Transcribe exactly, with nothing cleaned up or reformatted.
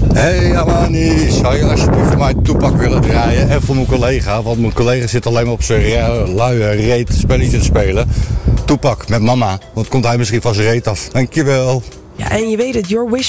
Hey Amani, zou je alsjeblieft voor mij Tupac willen draaien? En voor mijn collega, want mijn collega zit alleen maar op zijn re- luie reet spelletje te spelen. Tupac met mama, want komt hij misschien van zijn reet af. Dankjewel. Ja, en je weet het, your wish